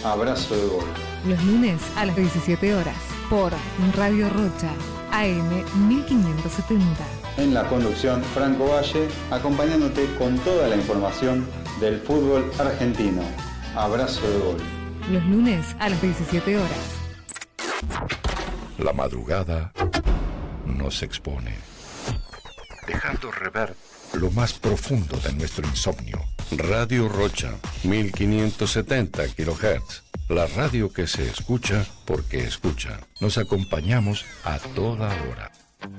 Abrazo de Gol. Los lunes a las 17 horas por Radio Rocha, AM 1570. En la conducción, Franco Valle, acompañándote con toda la información del fútbol argentino. Abrazo de Gol. Los lunes a las 17 horas. La madrugada nos expone, dejando rever lo más profundo de nuestro insomnio. Radio Rocha, 1570 kHz. La radio que se escucha porque escucha. Nos acompañamos a toda hora.